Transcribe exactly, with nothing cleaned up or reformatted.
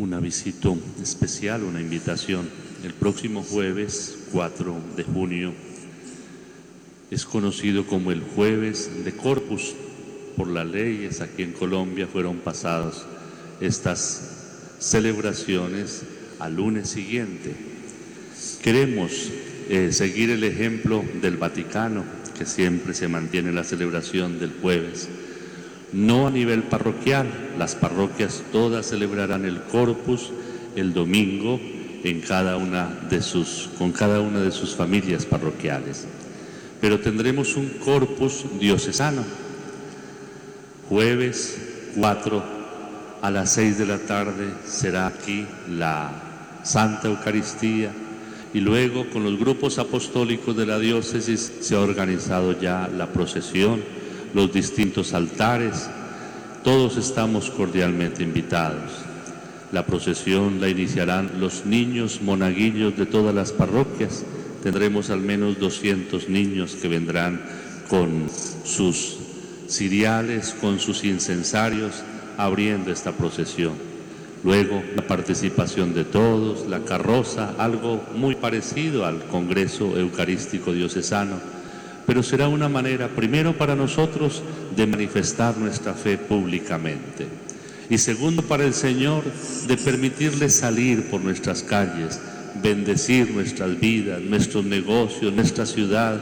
un avisito especial, una invitación. El próximo jueves cuatro de junio es conocido como el Jueves de Corpus. Por las leyes aquí en Colombia fueron pasadas estas celebraciones al lunes siguiente. Queremos eh, seguir el ejemplo del Vaticano, que siempre se mantiene la celebración del jueves. No a nivel parroquial, las parroquias todas celebrarán el Corpus el domingo en cada una de sus, con cada una de sus familias parroquiales. Pero tendremos un Corpus diocesano, jueves cuatro a las seis de la tarde será aquí la Santa Eucaristía, y luego con los grupos apostólicos de la diócesis se ha organizado ya la procesión, los distintos altares. Todos estamos cordialmente invitados. La procesión la iniciarán los niños monaguillos de todas las parroquias. Tendremos al menos doscientos niños que vendrán con sus ciriales, con sus incensarios, abriendo esta procesión. Luego la participación de todos, la carroza, algo muy parecido al Congreso Eucarístico Diocesano, pero será una manera, primero para nosotros, de manifestar nuestra fe públicamente, y segundo para el Señor, de permitirle salir por nuestras calles, bendecir nuestras vidas, nuestros negocios, nuestra ciudad,